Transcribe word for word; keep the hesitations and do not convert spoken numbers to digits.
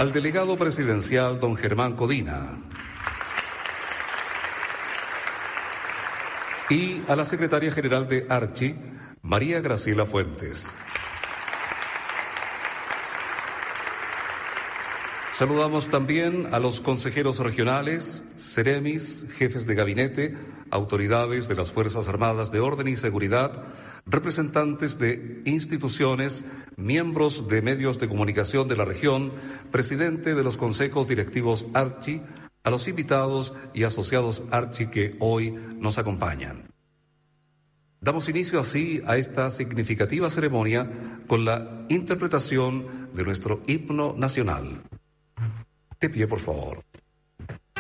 Al delegado presidencial, don Germán Codina. Y a la secretaria general de Archi, María Graciela Fuentes. Saludamos también a los consejeros regionales, seremis, jefes de gabinete, autoridades de las Fuerzas Armadas de Orden y Seguridad, representantes de instituciones, miembros de medios de comunicación de la región, presidente de los consejos directivos Archi, a los invitados y asociados Archi que hoy nos acompañan. Damos inicio así a esta significativa ceremonia con la interpretación de nuestro himno nacional. De pie, por favor.